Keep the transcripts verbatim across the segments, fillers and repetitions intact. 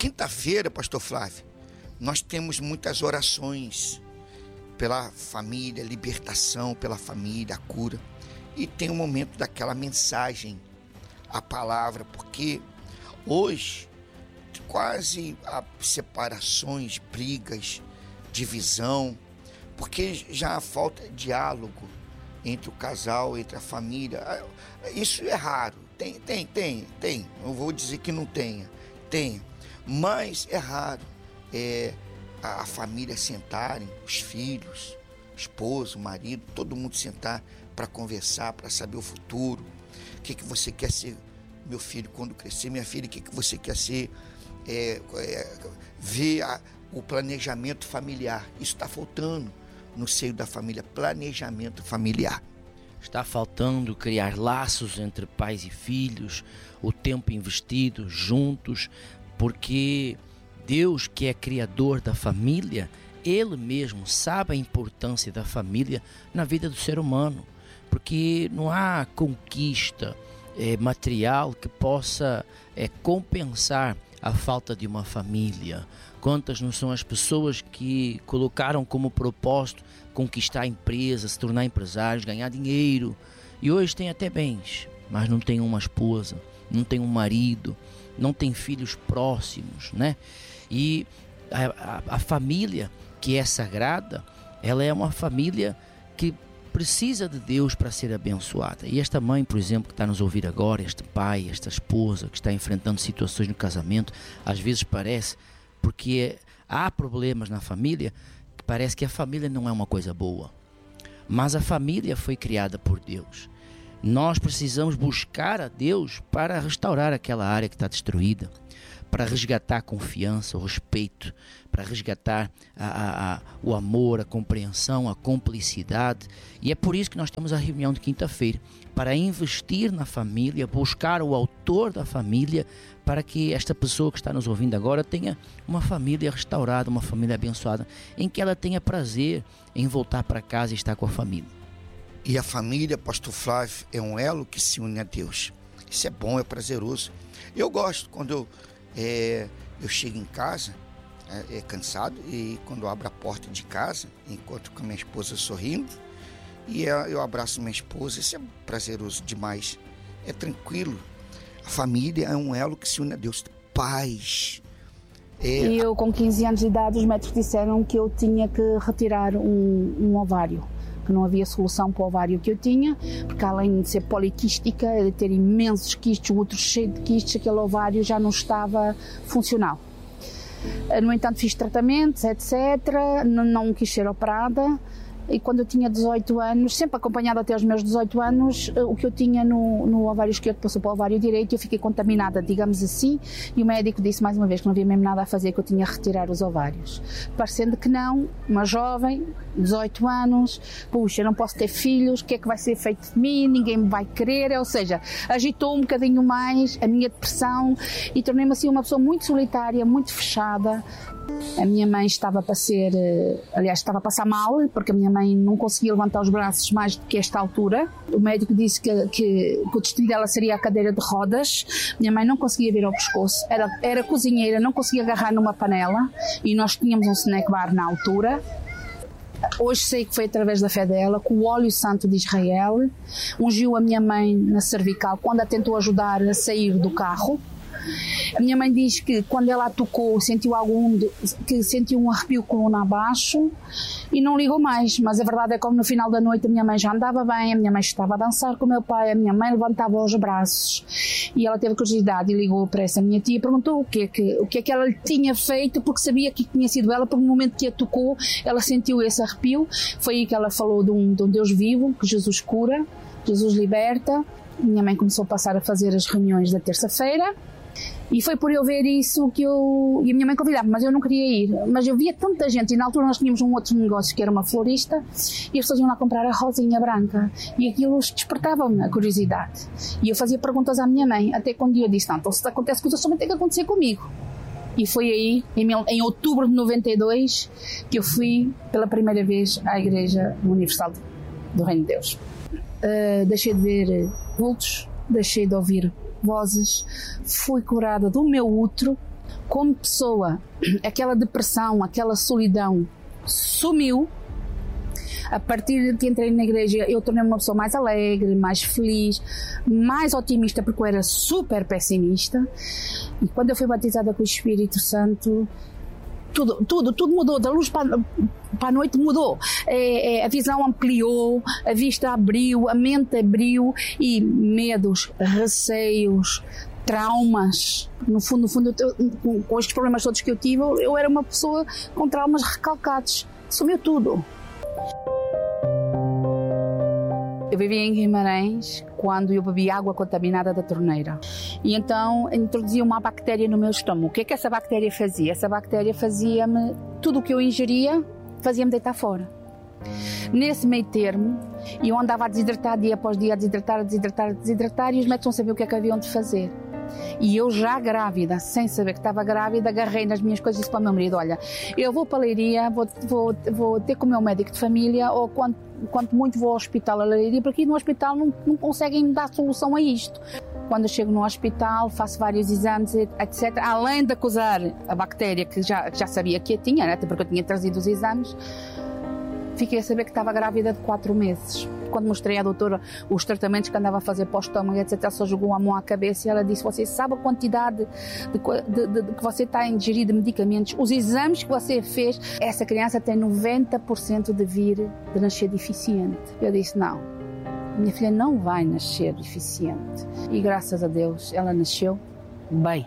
quinta-feira, pastor Flávio, nós temos muitas orações pela família, libertação pela família, a cura. E tem o momento daquela mensagem, a palavra, porque hoje quase há separações, brigas, divisão, porque já há falta de diálogo entre o casal, entre a família. Isso é raro. Tem, tem, tem, tem. Não vou dizer que não tenha. Tem. Mas é raro é, a, a família sentarem, os filhos, esposo, marido, todo mundo sentar para conversar, para saber o futuro. O que, que você quer ser, meu filho, quando crescer? Minha filha, o que, que você quer ser? É, é, ver a, o planejamento familiar. Isso está faltando no seio da família, planejamento familiar. Está faltando criar laços entre pais e filhos, o tempo investido juntos, porque Deus, que é criador da família, Ele mesmo sabe a importância da família na vida do ser humano, porque não há conquista é, material que possa é, compensar a falta de uma família. Quantas não são as pessoas que colocaram como propósito conquistar a empresa, se tornar empresários, ganhar dinheiro, e hoje tem até bens, mas não tem uma esposa, não tem um marido, não tem filhos próximos, né? E a, a, a família que é sagrada, ela é uma família que precisa de Deus para ser abençoada. E esta mãe, por exemplo, que está nos ouvir agora, este pai, esta esposa que está enfrentando situações no casamento, às vezes parece, porque há problemas na família, que parece que a família não é uma coisa boa. Mas a família foi criada por Deus. Nós precisamos buscar a Deus para restaurar aquela área que está destruída, para resgatar a confiança, o respeito, para resgatar a, a, a, o amor, a compreensão, a cumplicidade. E é por isso que nós temos a reunião de quinta-feira, para investir na família, buscar o autor da família, para que esta pessoa que está nos ouvindo agora tenha uma família restaurada, uma família abençoada, em que ela tenha prazer em voltar para casa e estar com a família. E a família, pastor Flávio, é um elo que se une a Deus. Isso é bom, é prazeroso. Eu gosto quando eu É, eu chego em casa é, é cansado, e quando eu abro a porta de casa, encontro com a minha esposa sorrindo, e eu, eu abraço minha esposa. Isso é prazeroso demais, é tranquilo. A família é um elo que se une a Deus. Paz. É... E eu, com quinze anos de idade, os médicos disseram que eu tinha que retirar um, um ovário, que não havia solução para o ovário que eu tinha, porque além de ser poliquística, de ter imensos quistes, o outro cheio de quistes, aquele ovário já não estava funcional. No entanto, fiz tratamentos, etcétera, não, não quis ser operada. E quando eu tinha dezoito anos, sempre acompanhada até aos meus dezoito anos, o que eu tinha no, no ovário esquerdo passou para o ovário direito e eu fiquei contaminada, digamos assim, e o médico disse mais uma vez que não havia mesmo nada a fazer, que eu tinha que retirar os ovários. Parecendo que não, uma jovem, dezoito anos, puxa, eu não posso ter filhos, o que é que vai ser feito de mim, ninguém me vai querer, ou seja, agitou um bocadinho mais a minha depressão e tornei-me assim uma pessoa muito solitária, muito fechada. A minha mãe estava para ser, aliás, estava a passar mal, porque a minha mãe não conseguia levantar os braços mais do que esta altura. O médico disse que, que, que o destino dela seria a cadeira de rodas. Minha mãe não conseguia vir ao pescoço, era, era cozinheira, não conseguia agarrar numa panela, e nós tínhamos um snack bar na altura. Hoje sei que foi através da fé dela, que o óleo santo de Israel ungiu a minha mãe na cervical quando a tentou ajudar a sair do carro. A minha mãe diz que quando ela a tocou sentiu algum, que sentiu um arrepio coluna abaixo e não ligou mais, mas a verdade é que no final da noite a minha mãe já andava bem, a minha mãe estava a dançar com o meu pai, a minha mãe levantava os braços e ela teve curiosidade e ligou para essa minha tia e perguntou o que, é que, o que é que ela lhe tinha feito, porque sabia que tinha sido ela, porque no momento que a tocou ela sentiu esse arrepio. Foi aí que ela falou de um, de um Deus vivo, que Jesus cura, Jesus liberta. Minha mãe começou a passar a fazer as reuniões da terça-feira. E foi por eu ver isso que eu... E a minha mãe convidava, mas eu não queria ir. Mas eu via tanta gente, e na altura nós tínhamos um outro negócio que era uma florista, e as pessoas iam lá comprar a rosinha branca. E aquilo despertava-me a curiosidade. E eu fazia perguntas à minha mãe, até quando eu disse, não, então se acontece coisa, somente tem que acontecer comigo. E foi aí, em, em outubro de noventa e dois, que eu fui pela primeira vez à Igreja Universal do Reino de Deus. Uh, deixei de ver vultos, deixei de ouvir vozes, fui curada do meu útero. como pessoa, aquela depressão, aquela solidão sumiu. A partir de que entrei na igreja, eu tornei-me uma pessoa mais alegre, mais feliz, mais otimista, porque eu era super pessimista. E quando eu fui batizada com o Espírito Santo, tudo, tudo, tudo mudou, da luz para, para a noite mudou. É, é, a visão ampliou, a vista abriu, a mente abriu, e medos, receios, traumas, no fundo, no fundo com, com estes problemas todos que eu tive, eu era uma pessoa com traumas recalcados. Sumiu tudo. Eu vivia em Guimarães quando eu bebi água contaminada da torneira. E então introduzia uma bactéria no meu estômago. O que é que essa bactéria fazia? Essa bactéria fazia-me, tudo o que eu ingeria, fazia-me deitar fora. Nesse meio termo, eu andava a desidratar dia após dia, a desidratar, a desidratar, a desidratar, e os médicos não sabiam o que é que haviam de fazer. E eu já grávida, sem saber que estava grávida, agarrei nas minhas coisas e disse para o meu marido: olha, eu vou para a Leiria, vou, vou, vou ter com o meu médico de família, ou quanto, quanto muito vou ao hospital a Leiria, porque aqui no hospital não, não conseguem dar solução a isto. Quando eu chego no hospital, faço vários exames, etcétera. Além de acusar a bactéria que já, que já sabia que eu tinha, né, até porque eu tinha trazido os exames, fiquei a saber que estava grávida de quatro meses. Quando mostrei à doutora os tratamentos que andava a fazer para o estômago, etcétera, ela só jogou a mão à cabeça e ela disse: você sabe a quantidade de, de, de, de que você está a ingerir de medicamentos, os exames que você fez, essa criança tem noventa por cento de vir de nascer deficiente. Eu disse: não, minha filha não vai nascer deficiente. E graças a Deus ela nasceu bem.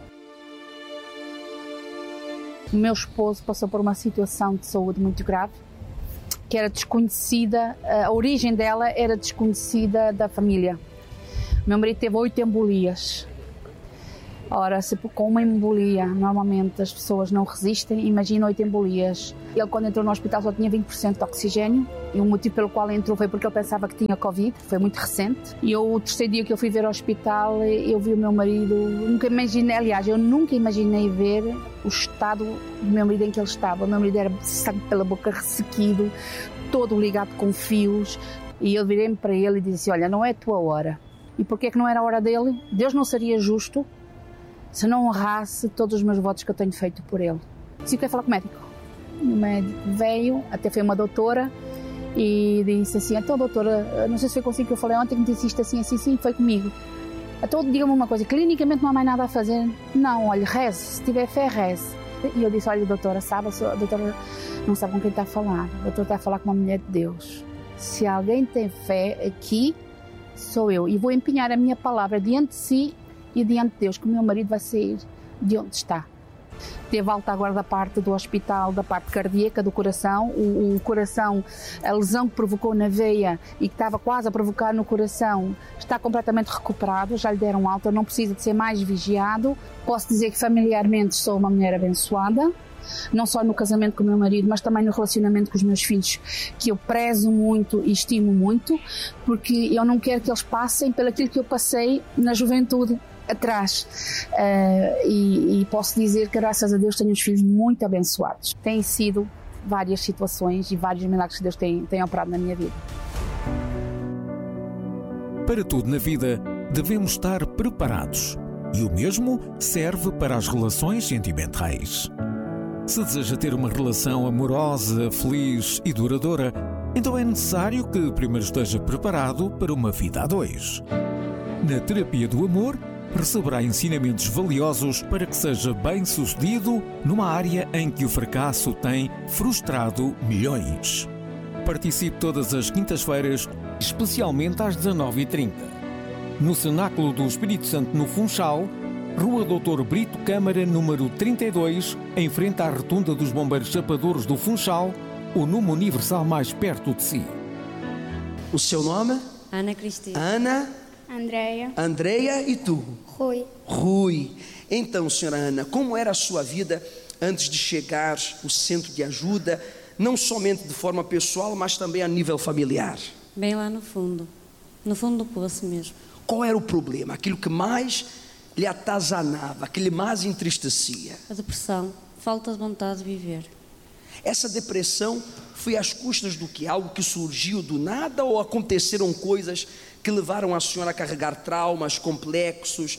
O meu esposo passou por uma situação de saúde muito grave, que era desconhecida, a origem dela era desconhecida da família. Meu marido teve oito embolias. Ora, se com uma embolia, normalmente as pessoas não resistem, imagina oito embolias. Ele, quando entrou no hospital, só tinha vinte por cento de oxigênio, e o motivo pelo qual entrou foi porque ele pensava que tinha Covid, foi muito recente. E eu, o terceiro dia que eu fui ver ao hospital, eu vi o meu marido, nunca imaginei, aliás, eu nunca imaginei ver o estado do meu marido em que ele estava. O meu marido era sangue pela boca, ressequido, todo ligado com fios, e eu virei-me para ele e disse: olha, não é a tua hora. E porquê é que não era a hora dele? Deus não seria justo se não honrasse todos os meus votos que eu tenho feito por ele. Disse: quer falar com o médico? O médico veio, até foi uma doutora, e disse assim: então, doutora, não sei se foi consigo que eu falei ontem, que me disse isto assim, assim, sim, foi comigo. Então, diga-me uma coisa, clinicamente não há mais nada a fazer? Não, olha, reze, se tiver fé, reze. E eu disse: olha, doutora, sabe, a doutora não sabe com quem está a falar. A doutora está a falar com uma mulher de Deus. Se alguém tem fé aqui, sou eu. E vou empenhar a minha palavra diante de si e diante de Deus, que o meu marido vai sair de onde está. Teve alta agora da parte do hospital, da parte cardíaca do coração. O, o coração, a lesão que provocou na veia e que estava quase a provocar no coração, está completamente recuperado, já lhe deram alta, não precisa de ser mais vigiado. Posso dizer que familiarmente sou uma mulher abençoada, não só no casamento com o meu marido, mas também no relacionamento com os meus filhos, que eu prezo muito e estimo muito, porque eu não quero que eles passem pelo aquilo que eu passei na juventude atrás, uh, e, e posso dizer que graças a Deus tenho os filhos muito abençoados. Têm sido várias situações e vários milagres que Deus tem, tem operado na minha vida. Para tudo na vida devemos estar preparados, e o mesmo serve para as relações sentimentais. Se deseja ter uma relação amorosa, feliz e duradoura, então é necessário que primeiro esteja preparado para uma vida a dois. Na terapia do amor, receberá ensinamentos valiosos para que seja bem-sucedido numa área em que o fracasso tem frustrado milhões. Participe todas as quintas-feiras, especialmente às dezanove e trinta, no Cenáculo do Espírito Santo, no Funchal, Rua doutor Brito Câmara, número trinta e dois, em frente à Rotunda dos Bombeiros Chapadores do Funchal, o nome universal mais perto de si. O seu nome? Ana Cristina. Ana? Andreia. Andreia, e tu? Rui. Rui. Então, senhora Ana, como era a sua vida antes de chegar ao centro de ajuda, não somente de forma pessoal, mas também a nível familiar? Bem lá no fundo, no fundo do poço mesmo. Qual era o problema? Aquilo que mais lhe atazanava, que lhe mais entristecia? A depressão, falta de vontade de viver. Essa depressão foi às custas do que? Algo que surgiu do nada, ou aconteceram coisas que levaram a senhora a carregar traumas complexos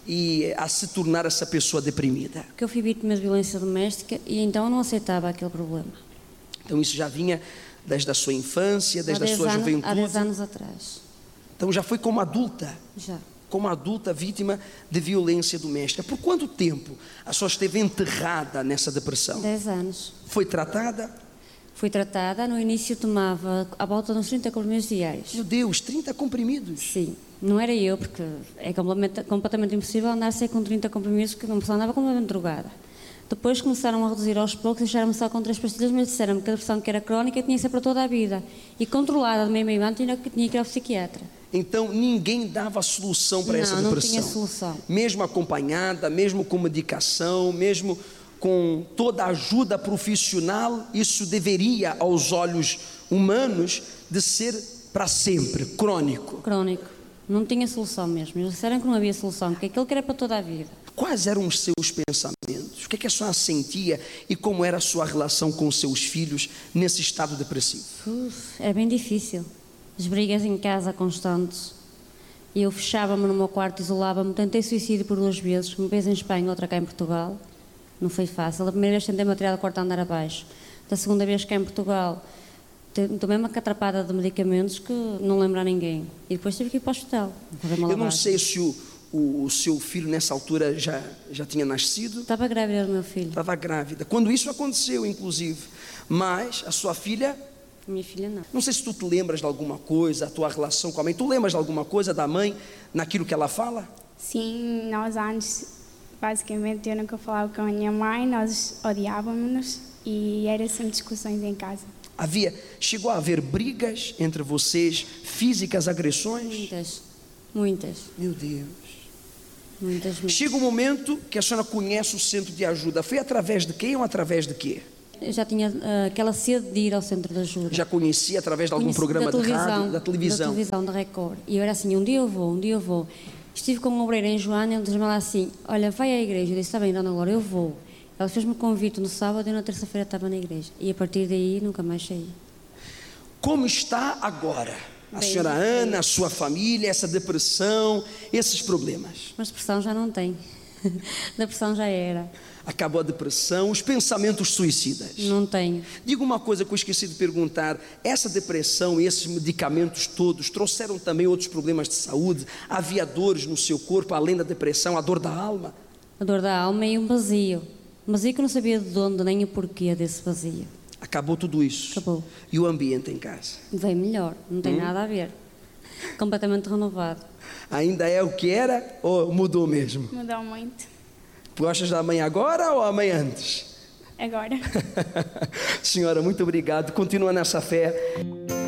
e a se tornar essa pessoa deprimida? Porque eu fui vítima de violência doméstica e então eu não aceitava aquele problema. Então isso já vinha desde a sua infância, desde a sua anos, juventude? Há dez anos atrás. Então já foi como adulta? Já. Como adulta vítima de violência doméstica. Por quanto tempo a senhora esteve enterrada nessa depressão? dez anos. Foi tratada? Fui tratada, no início tomava à volta de uns trinta comprimidos diários. Meu Deus, trinta comprimidos? Sim, não era eu, porque é completamente, completamente impossível andar sem com trinta comprimidos, porque uma pessoa andava completamente drogada. Depois começaram a reduzir aos poucos, deixaram-me só com três pastilhas, mas disseram-me que a depressão que era crónica tinha que ser para toda a vida. E controlada de meio meio ano tinha que ir ao psiquiatra. Então ninguém dava solução para não, essa depressão? Não, não tinha solução. Mesmo acompanhada, mesmo com medicação, mesmo com toda a ajuda profissional, isso deveria, aos olhos humanos, de ser para sempre, crônico. Crônico. Não tinha solução mesmo. Eles disseram que não havia solução, porque aquilo que era para toda a vida. Quais eram os seus pensamentos? O que é que a senhora sentia e como era a sua relação com os seus filhos nesse estado depressivo? Uf, era bem difícil. As brigas em casa constantes. E eu fechava-me no meu quarto, isolava-me. Tentei suicídio por duas vezes, uma vez em Espanha, outra cá em Portugal. Não foi fácil. A primeira vez tentei-me atirar do quarto andar abaixo. Da segunda vez cá em Portugal, tomei uma catrapada de medicamentos que não lembro a ninguém. E depois tive que ir para o hospital. Eu não sei se o, o, o seu filho nessa altura já, já tinha nascido. Estava grávida do meu filho. Estava grávida. Quando isso aconteceu, inclusive. Mas a sua filha... Minha filha não. Não sei se tu te lembras de alguma coisa, a tua relação com a mãe. Tu lembras de alguma coisa da mãe naquilo que ela fala? Sim, nós antes, basicamente, eu nunca falava com a minha mãe, nós odiávamos-nos e era sempre discussões em casa. Havia, chegou a haver brigas entre vocês, físicas, agressões? Muitas, muitas. Meu Deus. Muitas, muitas. Chega um momento que a senhora conhece o centro de ajuda. Foi através de quem ou através de quê? Eu já tinha uh, aquela sede de ir ao centro de ajuda. Já conhecia através de algum Conheci programa da de rádio, da televisão? Da televisão, da Record. E eu era assim, um dia eu vou, um dia eu vou. Estive com uma obreira em Joana e ele disse-me lá assim, olha, vai à igreja. Eu disse, está bem, dona Glória, eu vou. Ela fez-me um convite no sábado e na terça-feira estava na igreja. E a partir daí nunca mais saí. Como está agora? A Bem, senhora Ana, a sua família, essa depressão, esses problemas? Mas depressão já não tem. Depressão já era. Acabou a depressão, os pensamentos suicidas? Não tenho. Diga uma coisa que eu esqueci de perguntar. Essa depressão e esses medicamentos todos trouxeram também outros problemas de saúde? Havia dores no seu corpo, além da depressão, a dor da alma? A dor da alma e um vazio. Um vazio que eu não sabia de onde nem o porquê desse vazio. Acabou tudo isso? Acabou. E o ambiente em casa? Veio melhor, não tem hum? nada a ver. Completamente renovado. Ainda é o que era ou mudou mesmo? Mudou muito. Gostas da mãe agora ou a mãe antes? Agora. Senhora, muito obrigado. Continua nessa fé.